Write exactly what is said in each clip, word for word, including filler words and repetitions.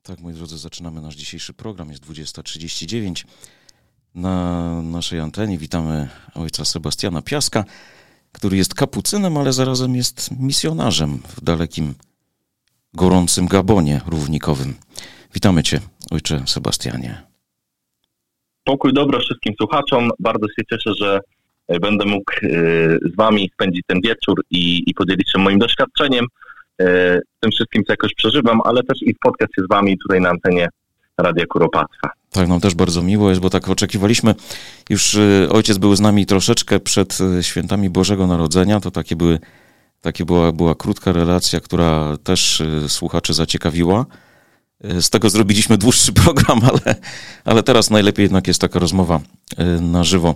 Tak, moi drodzy, zaczynamy nasz dzisiejszy program. Jest dwudziesta trzydzieści dziewięć. Na naszej antenie witamy ojca Sebastiana Piaska, który jest kapucynem, ale zarazem jest misjonarzem w dalekim, gorącym Gabonie równikowym. Witamy Cię, ojcze Sebastianie. Pokój dobro wszystkim słuchaczom. Bardzo się cieszę, że będę mógł z Wami spędzić ten wieczór i, i podzielić się moim doświadczeniem, tym wszystkim, co jakoś przeżywam, ale też i spotkać się z Wami tutaj na antenie Radia Kuropatwa. Tak, nam też bardzo miło jest, bo tak oczekiwaliśmy. Już ojciec był z nami troszeczkę przed świętami Bożego Narodzenia. To takie były, takie była, była krótka relacja, która też słuchaczy zaciekawiła. Z tego zrobiliśmy dłuższy program, ale, ale teraz najlepiej jednak jest taka rozmowa na żywo.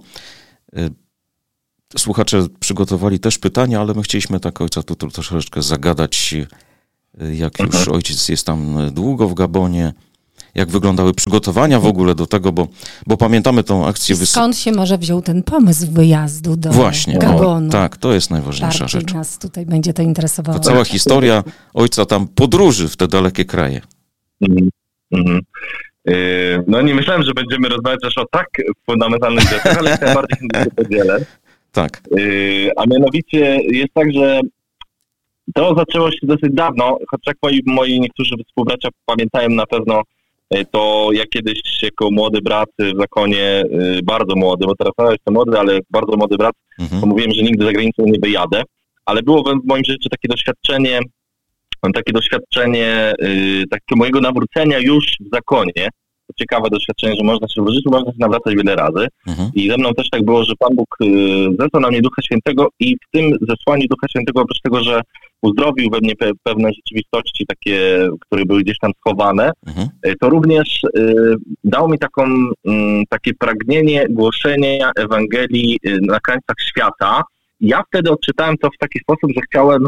Słuchacze przygotowali też pytania, ale my chcieliśmy tak ojca tu troszeczkę zagadać, jak już mhm. ojciec jest tam długo w Gabonie, jak wyglądały przygotowania w ogóle do tego, bo, bo pamiętamy tą akcję... Wys... Skąd się może wziął ten pomysł wyjazdu do Właśnie, Gabonu? O, tak, to jest najważniejsza Bardziej rzecz. nas tutaj będzie to interesowało. To cała historia ojca tam podróży w te dalekie kraje. Mhm. Mhm. Yy, no nie myślałem, że będziemy rozmawiać też o tak fundamentalnych rzeczach, ale ja bardziej się podzielę. Tak. Yy, a mianowicie jest tak, że to zaczęło się dosyć dawno, choć jak moi, moi niektórzy współbracia pamiętają na pewno, to ja kiedyś jako młody brat w zakonie, yy, bardzo młody, bo teraz nadal jestem młody, ale bardzo młody brat, mhm. to mówiłem, że nigdy za granicą nie wyjadę, ale było w moim życiu takie doświadczenie, takie doświadczenie yy, takiego mojego nawrócenia już w zakonie. To ciekawe doświadczenie, że można się w życiu można się nawracać wiele razy. Mhm. I ze mną też tak było, że Pan Bóg yy, zesłał na mnie Ducha Świętego i w tym zesłaniu Ducha Świętego, oprócz tego, że uzdrowił we mnie pe- pewne rzeczywistości takie, które były gdzieś tam schowane, mhm. yy, to również yy, dał mi taką, yy, takie pragnienie głoszenia Ewangelii yy, na krańcach świata. I ja wtedy odczytałem to w taki sposób, że chciałem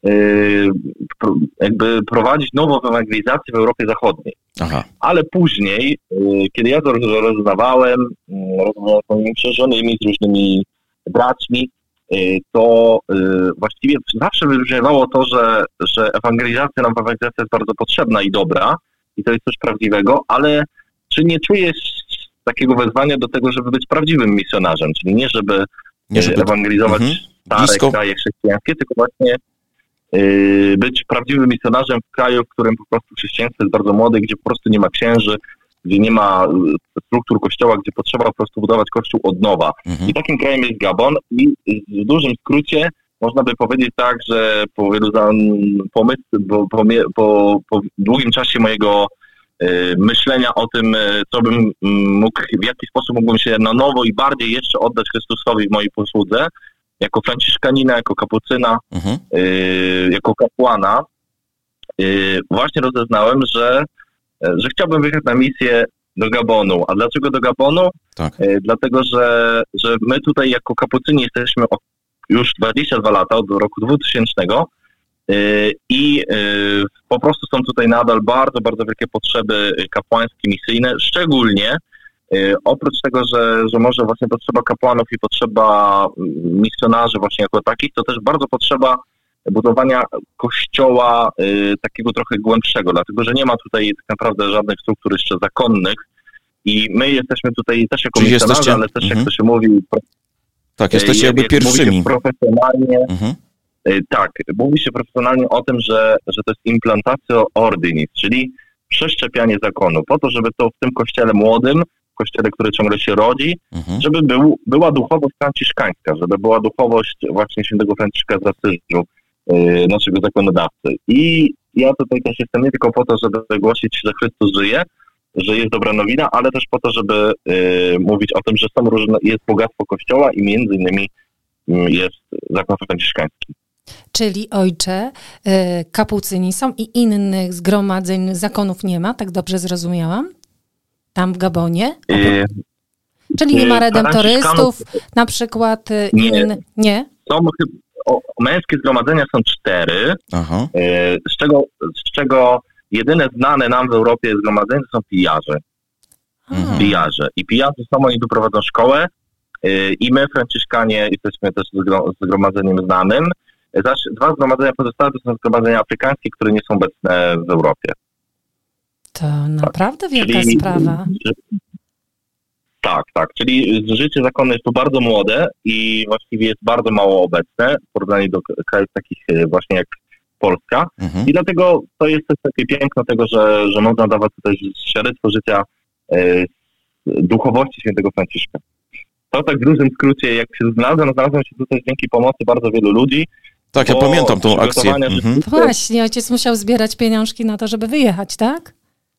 jakby prowadzić nową ewangelizację w Europie Zachodniej. Aha. Ale później, kiedy ja to rozmawiałem, rozmawiałem z moimi przełożonymi, z różnymi braćmi, to właściwie zawsze wybrzmiewało to, że, że ewangelizacja, nowa ewangelizacja jest bardzo potrzebna i dobra i to jest coś prawdziwego, ale czy nie czujesz takiego wezwania do tego, żeby być prawdziwym misjonarzem, czyli nie żeby, nie żeby... ewangelizować mhm. stare Blisko. kraje chrześcijańskie, tylko właśnie być prawdziwym misjonarzem w kraju, w którym po prostu chrześcijaństwo jest bardzo młode, gdzie po prostu nie ma księży, gdzie nie ma struktur kościoła, gdzie potrzeba po prostu budować kościół od nowa. Mhm. I takim krajem jest Gabon i w dużym skrócie można by powiedzieć tak, że po wielu pomysł, po, po, po, po długim czasie mojego y, myślenia o tym, co bym mógł, w jaki sposób mógłbym się na nowo i bardziej jeszcze oddać Chrystusowi w mojej posłudze, jako franciszkanina, jako kapucyna, mhm. y, jako kapłana, y, właśnie rozeznałem, że, że chciałbym wyjechać na misję do Gabonu. A dlaczego do Gabonu? Tak. Y, dlatego, że, że my tutaj jako kapucyni jesteśmy już dwadzieścia dwa lata, od roku dwutysięcznego y, i y, po prostu są tutaj nadal bardzo, bardzo wielkie potrzeby kapłańskie, misyjne, szczególnie Yy, oprócz tego, że, że może właśnie potrzeba kapłanów i potrzeba misjonarzy właśnie jako takich, to też bardzo potrzeba budowania kościoła yy, takiego trochę głębszego, dlatego że nie ma tutaj tak naprawdę żadnych struktur jeszcze zakonnych i my jesteśmy tutaj też jako Czyli misjonarze, jesteście... ale też mhm. jak to się mówi... Tak, jesteście jakby jak pierwszymi. Mówi się profesjonalnie, mhm. yy, tak, mówi się profesjonalnie o tym, że, że to jest implantatio ordinis, czyli przeszczepianie zakonu, po to, żeby to w tym kościele młodym, kościele, który ciągle się rodzi, mhm. żeby był, była duchowość franciszkańska, żeby była duchowość właśnie świętego Franciszka z Asyżu, yy, naszego zakonodawcy. I ja tutaj też jestem nie tylko po to, żeby głosić, że Chrystus żyje, że jest dobra nowina, ale też po to, żeby yy, mówić o tym, że są różne, jest bogactwo Kościoła i między innymi yy, jest zakon franciszkański. Czyli ojcze, yy, kapucyni są i innych zgromadzeń, zakonów nie ma, tak dobrze zrozumiałam? Tam w Gabonie? Yy, Czyli nie ma redemptorystów, na przykład inne... Nie? Są, o, męskie zgromadzenia są cztery, Aha. Yy, z, czego, z czego jedyne znane nam w Europie zgromadzenia to są pijarze. Mhm. Pijarze. I pijarze są, oni tu prowadzą szkołę yy, i my, franciszkanie, jesteśmy też zgromadzeniem znanym. Zaś dwa zgromadzenia pozostałe to są zgromadzenia afrykańskie, które nie są obecne w Europie. To naprawdę wielka czyli, sprawa. Tak, tak. Czyli życie zakonne jest tu bardzo młode i właściwie jest bardzo mało obecne w porównaniu do krajów takich właśnie jak Polska. Mhm. I dlatego to jest też takie piękno tego, że, że można dawać tutaj świadectwo życia e, duchowości świętego Franciszka. To tak w dużym skrócie, jak się znalazłem, znalazłem się tutaj dzięki pomocy bardzo wielu ludzi. Tak, ja pamiętam tą akcję. Mhm. Właśnie, ojciec musiał zbierać pieniążki na to, żeby wyjechać, tak?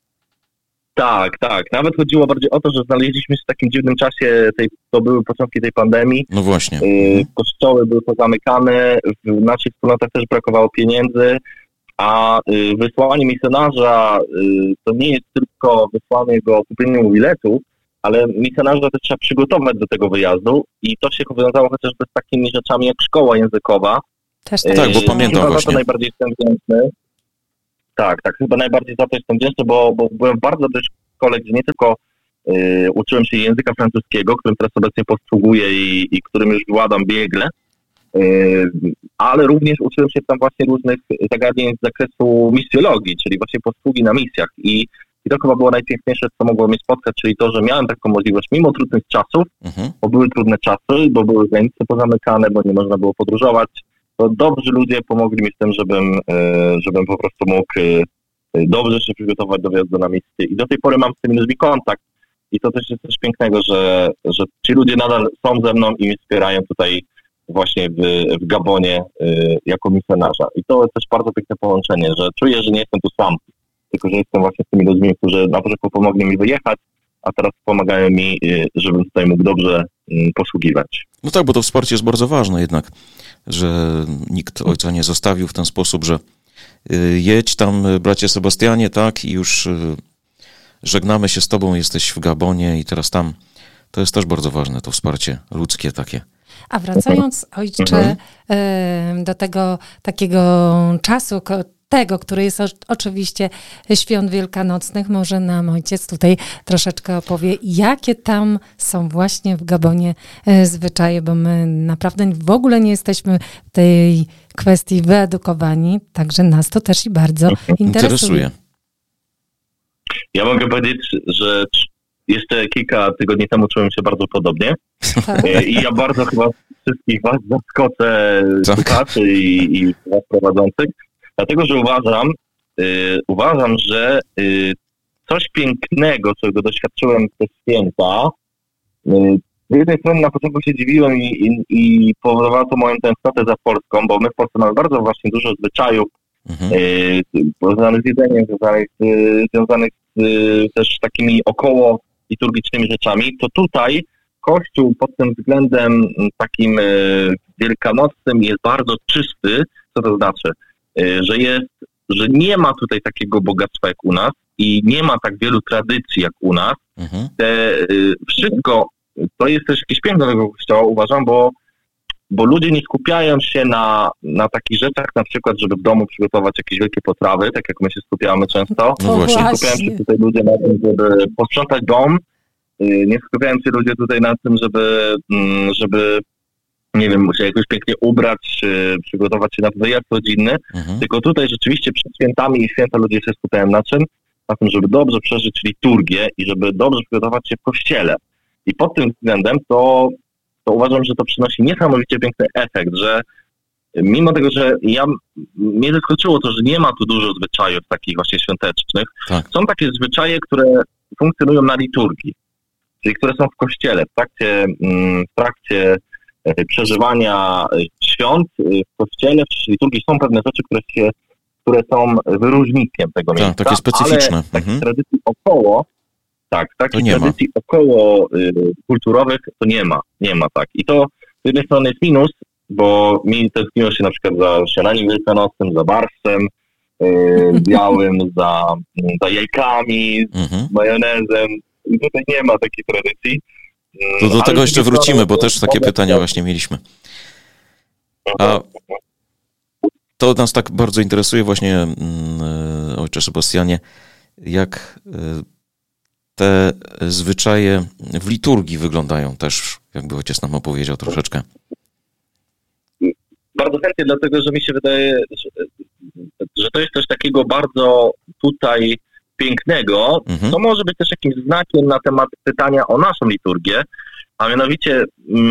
Tak, tak. Nawet chodziło bardziej o to, że znaleźliśmy się w takim dziwnym czasie, tej, to były początki tej pandemii. No właśnie. Y, kościoły były pozamykane, w naszych wspólnotach też brakowało pieniędzy, a y, wysłanie misjonarza y, to nie jest tylko wysłanie go o kupieniu biletu, ale misjonarza też trzeba przygotować do tego wyjazdu i to się wiązało chociażby z takimi rzeczami jak szkoła językowa. Też tak, tak, bo pamiętam chyba właśnie. Za to najbardziej jestem wdzięczny. Tak, tak, chyba najbardziej za to jestem wdzięczny, bo, bo byłem w bardzo dobrej szkole, gdzie nie tylko y, uczyłem się języka francuskiego, którym teraz obecnie posługuję i, i którym już władam biegle, y, ale również uczyłem się tam właśnie różnych zagadnień z zakresu misjologii, czyli właśnie posługi na misjach i, i to chyba było najpiękniejsze, co mogło mnie spotkać, czyli to, że miałem taką możliwość mimo trudnych czasów, mhm. bo były trudne czasy, bo były granice pozamykane, bo nie można było podróżować, to dobrzy ludzie pomogli mi w tym, żebym, żebym po prostu mógł dobrze się przygotować do wjazdu na miejsce. I do tej pory mam z tymi ludźmi kontakt. I to też jest coś pięknego, że, że ci ludzie nadal są ze mną i mnie wspierają tutaj właśnie w, w Gabonie jako misjonarza. I to jest też bardzo piękne połączenie, że czuję, że nie jestem tu sam, tylko że jestem właśnie z tymi ludźmi, którzy na początku pomogli mi wyjechać, a teraz pomagają mi, żebym tutaj mógł dobrze posługiwać. No tak, bo to wsparcie jest bardzo ważne jednak, że nikt ojca nie zostawił w ten sposób, że jedź tam, bracie Sebastianie, tak, i już żegnamy się z tobą, jesteś w Gabonie i teraz tam. To jest też bardzo ważne, to wsparcie ludzkie takie. A wracając, ojcze, mhm. do tego takiego czasu, tego, który jest oczywiście świąt wielkanocnych, może nam ojciec tutaj troszeczkę opowie, jakie tam są właśnie w Gabonie zwyczaje, bo my naprawdę w ogóle nie jesteśmy w tej kwestii wyedukowani, także nas to też i bardzo interesuje. interesuje. Ja mogę powiedzieć, że jeszcze kilka tygodni temu czułem się bardzo podobnie tak. i ja bardzo chyba wszystkich was zaskoczę, tak. słuchaczy i, i was prowadzących, dlatego, że uważam, y, uważam, że y, coś pięknego, czego doświadczyłem te święta, y, z jednej strony na początku się dziwiłem i, i, i powodowało to moją tęsknotę za Polską, bo my w Polsce mamy bardzo właśnie dużo zwyczajów mhm. y, związanych z jedzeniem, związanych, y, związanych z y, też takimi około liturgicznymi rzeczami, to tutaj Kościół pod tym względem takim y, wielkanocnym jest bardzo czysty, co to znaczy? Że jest, że nie ma tutaj takiego bogactwa jak u nas i nie ma tak wielu tradycji jak u nas. Mhm. Te, wszystko, to jest też jakieś piękno tego kościoła, uważam, bo, bo ludzie nie skupiają się na, na takich rzeczach, na przykład, żeby w domu przygotować jakieś wielkie potrawy, tak jak my się skupiamy często. No właśnie. Skupiają się tutaj ludzie na tym, żeby posprzątać dom. Nie skupiają się ludzie tutaj na tym, żeby, żeby nie wiem, muszę jakoś pięknie ubrać, przygotować się na wyjazd rodzinny, mhm. tylko tutaj rzeczywiście przed świętami i święta ludzie się skupiają na czym? Na tym, żeby dobrze przeżyć liturgię i żeby dobrze przygotować się w kościele. I pod tym względem to, to uważam, że to przynosi niesamowicie piękny efekt, że mimo tego, że ja, mnie zaskoczyło to, że nie ma tu dużo zwyczajów takich właśnie świątecznych, tak. są takie zwyczaje, które funkcjonują na liturgii, czyli które są w kościele, w trakcie, w trakcie przeżywania świąt w kościele, w liturgii są pewne rzeczy, które się, które są wyróżnikiem tego miejsca. Tak, takie specyficzne. Ale takich mhm. tradycji około, tak, takich tradycji ma. około y, kulturowych to nie ma, nie ma tak. I to z jednej strony jest minus, bo mi tęskniło się na przykład za śniadaniem wielkanocnym, za barszczem y, białym, za, za jajkami, mhm. majonezem. I tutaj nie ma takiej tradycji. To do tego jeszcze wrócimy, bo też takie pytania właśnie mieliśmy. A to nas tak bardzo interesuje właśnie, ojcze Sebastianie, jak te zwyczaje w liturgii wyglądają też, jakby ojciec nam opowiedział troszeczkę. Bardzo chętnie, dlatego że mi się wydaje, że, że to jest coś takiego bardzo tutaj pięknego, mhm. to może być też jakimś znakiem na temat pytania o naszą liturgię, a mianowicie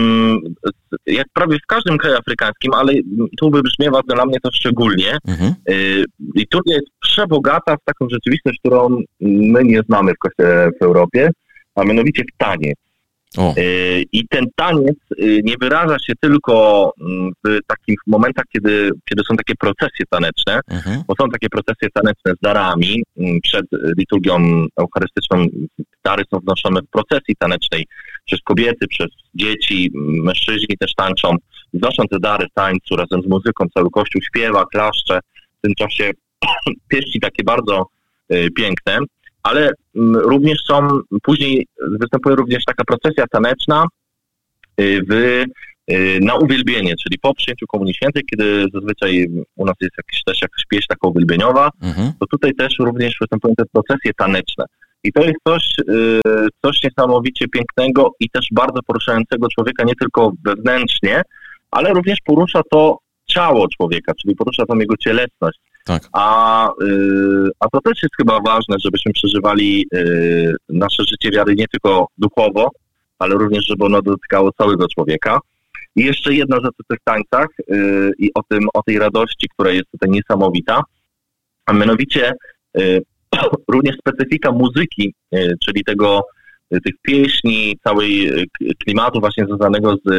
jak prawie w każdym kraju afrykańskim, ale tu wybrzmiewa dla mnie to szczególnie, mhm. liturgia jest przebogata w taką rzeczywistość, którą my nie znamy w Kościele w Europie, a mianowicie w taniec. O. I ten taniec nie wyraża się tylko w takich momentach, kiedy, kiedy są takie procesje taneczne, mhm. bo są takie procesje taneczne z darami. Przed liturgią eucharystyczną dary są wnoszone w procesji tanecznej przez kobiety, przez dzieci, mężczyźni też tańczą. Wnoszą te dary w tańcu razem z muzyką, cały Kościół śpiewa, klaszcze. W tym czasie pieści takie bardzo piękne. Ale również są, później występuje również taka procesja taneczna w, na uwielbienie, czyli po przyjęciu Komunii Świętej, kiedy zazwyczaj u nas jest jakaś, też jakaś pieśń taka uwielbieniowa, mhm. to tutaj też również występują te procesje taneczne. I to jest coś, coś niesamowicie pięknego i też bardzo poruszającego człowieka nie tylko wewnętrznie, ale również porusza to ciało człowieka, czyli porusza tą jego cielesność. Tak. A, y, a to też jest chyba ważne, żebyśmy przeżywali y, nasze życie wiary nie tylko duchowo, ale również, żeby ono dotykało całego człowieka. I jeszcze jedna rzecz o tych tańcach y, i o tym, o tej radości, która jest tutaj niesamowita, a mianowicie y, również specyfika muzyki, y, czyli tego, y, tych pieśni, całej y, klimatu właśnie związanego z,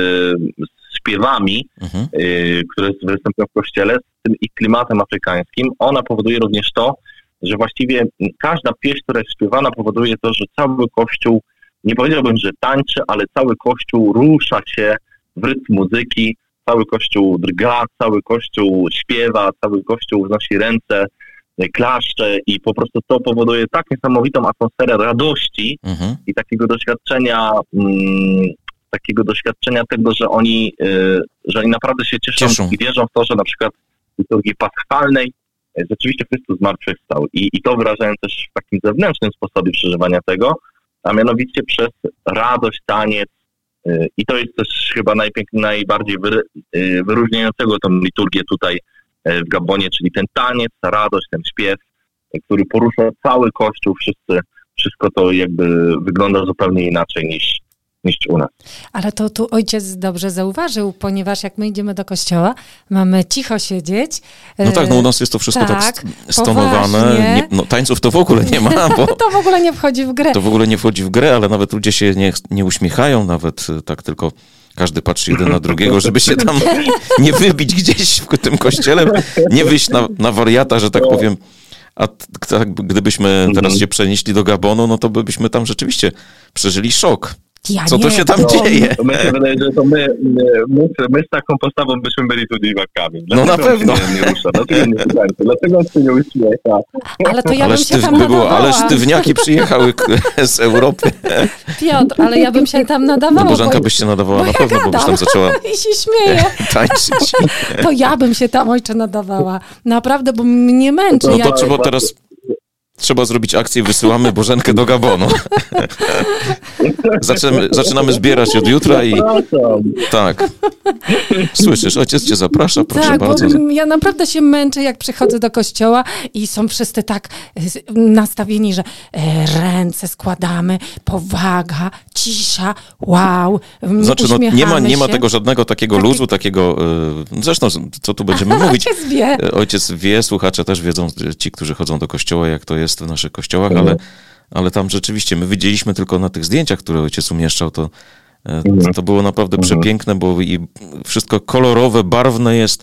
z śpiewami, mhm. y, które występują w Kościele, z tym ich klimatem afrykańskim, ona powoduje również to, że właściwie każda pieśń, która jest śpiewana, powoduje to, że cały Kościół, nie powiedziałbym, że tańczy, ale cały Kościół rusza się w rytm muzyki, cały Kościół drga, cały Kościół śpiewa, cały Kościół wznosi ręce, klaszcze i po prostu to powoduje tak niesamowitą atmosferę radości mhm. i takiego doświadczenia mm, takiego doświadczenia tego, że oni, yy, że oni naprawdę się cieszą, cieszą i wierzą w to, że na przykład w liturgii paschalnej yy, rzeczywiście Chrystus zmartwychwstał. I, I to wyrażają też w takim zewnętrznym sposobie przeżywania tego, a mianowicie przez radość, taniec. Yy, I to jest też chyba najpiękniej, najbardziej wyry, yy, wyróżniającego tą liturgię tutaj yy, w Gabonie, czyli ten taniec, ta radość, ten śpiew, yy, który porusza cały Kościół, wszyscy, wszystko to jakby wygląda zupełnie inaczej niż niż u nas. Ale to tu ojciec dobrze zauważył, ponieważ jak my idziemy do kościoła, mamy cicho siedzieć. No tak, no u nas jest to wszystko tak, tak stonowane. Nie, no, tańców to w ogóle nie ma. Bo to w ogóle nie wchodzi w grę. To w ogóle nie wchodzi w grę, ale nawet ludzie się nie, nie uśmiechają, nawet tak tylko każdy patrzy jeden na drugiego, żeby się tam nie wybić gdzieś w tym kościele, nie wyjść na, na wariata, że tak powiem. A tak, gdybyśmy teraz się przenieśli do Gabonu, no to byśmy tam rzeczywiście przeżyli szok. Ja Co nie, to się tam to, dzieje? To myślę, wydaje, że to my, my, my z taką postawą byśmy byli tu dziwakami. No na pewno. Nie, nie rusza? Dlaczego nie rusza? Dlaczego on się nie uśmiecha? Ale to ja ale bym sztyw, się tam by było, nadawała. Ale sztywniaki przyjechały z Europy. Piotr, ale ja bym się tam nadawała. No Bożenka byś się nadawała bo na ja pewno, gadam. bo byś tam zaczęła I się śmieje. tańczyć. To ja bym się tam, ojcze, nadawała. Naprawdę, bo mnie męczy. No to jak... trzeba teraz... Trzeba zrobić akcję, wysyłamy Bożenkę do Gabonu. Zaczynamy, zaczynamy zbierać od jutra i... Tak. Słyszysz, ojciec cię zaprasza, proszę tak, bardzo. Bo ja naprawdę się męczę, jak przychodzę do kościoła i są wszyscy tak nastawieni, że ręce składamy, powaga, cisza, wow, Znaczy, no, nie ma, nie ma tego żadnego takiego Taki... luzu, takiego... Zresztą, co tu będziemy mówić? Ojciec wie. Ojciec wie, słuchacze też wiedzą, ci, którzy chodzą do kościoła, jak to jest w naszych kościołach, ale, ale tam rzeczywiście my widzieliśmy tylko na tych zdjęciach, które ojciec umieszczał, to, to, to było naprawdę przepiękne, bo i wszystko kolorowe, barwne jest.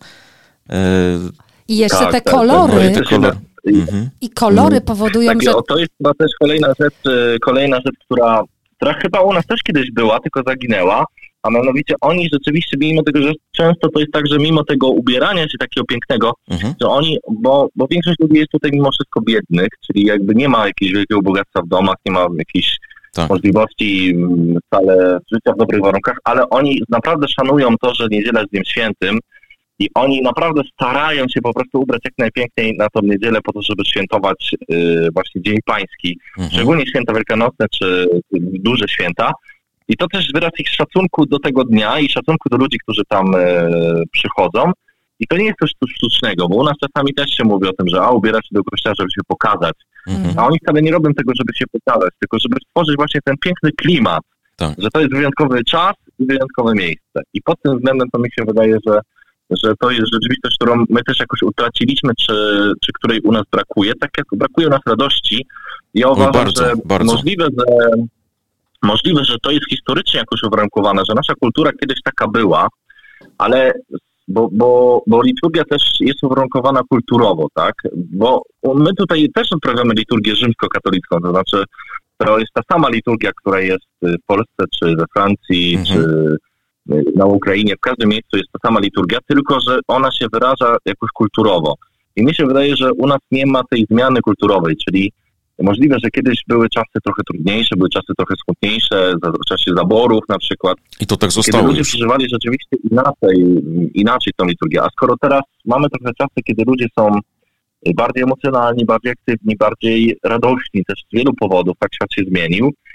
I jeszcze tak, te tak, kolory. Tak, te kolor... mhm. I kolory powodują, tak, że... O, to jest chyba też kolejna rzecz, kolejna rzecz, która, która chyba u nas też kiedyś była, tylko zaginęła, a mianowicie oni rzeczywiście, mimo tego, że często to jest tak, że mimo tego ubierania się takiego pięknego, mhm. że oni, bo, bo większość ludzi jest tutaj mimo wszystko biednych, czyli jakby nie ma jakiegoś wielkiego bogactwa w domach, nie ma jakiejś tak. możliwości wcale życia w dobrych warunkach, ale oni naprawdę szanują to, że niedziela jest Dniem Świętym i oni naprawdę starają się po prostu ubrać jak najpiękniej na tą niedzielę po to, żeby świętować yy, właśnie Dzień Pański, mhm. szczególnie święta wielkanocne czy duże święta. I to też wyraz ich szacunku do tego dnia i szacunku do ludzi, którzy tam e, przychodzą. I to nie jest coś sztucznego, bo u nas czasami też się mówi o tym, że a ubiera się do kościoła, żeby się pokazać. Mhm. A oni wcale nie robią tego, żeby się pokazać, tylko żeby stworzyć właśnie ten piękny klimat, tak. że to jest wyjątkowy czas i wyjątkowe miejsce. I pod tym względem to mi się wydaje, że, że to jest rzeczywistość, którą my też jakoś utraciliśmy, czy, czy której u nas brakuje. Tak jak brakuje u nas radości. Ja uważam, no bardzo, że bardzo. Możliwe, że możliwe, że to jest historycznie jakoś uwarunkowane, że nasza kultura kiedyś taka była, ale bo, bo, bo liturgia też jest uwarunkowana kulturowo, tak? Bo my tutaj też odprawiamy liturgię rzymskokatolicką, to znaczy to jest ta sama liturgia, która jest w Polsce, czy we Francji, mhm. czy na Ukrainie, w każdym miejscu jest ta sama liturgia, tylko że ona się wyraża jakoś kulturowo. I mi się wydaje, że u nas nie ma tej zmiany kulturowej, czyli możliwe, że kiedyś były czasy trochę trudniejsze, były czasy trochę smutniejsze, w czasie zaborów na przykład. I to tak zostało. Kiedy ludzie przeżywali rzeczywiście inaczej, inaczej tą liturgię. A skoro teraz mamy trochę czasy, kiedy ludzie są bardziej emocjonalni, bardziej aktywni, bardziej radośni, też z wielu powodów, tak świat się zmienił,